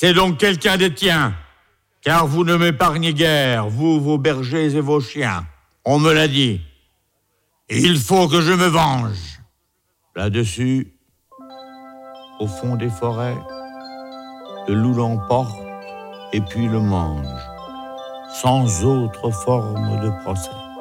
C'est donc quelqu'un des tiens, car vous ne m'épargnez guère, vous, vos bergers et vos chiens. On me l'a dit. Il faut que je me venge. Là-dessus, au fond des forêts, le loup l'emporte et puis le mange, sans autre forme de procès.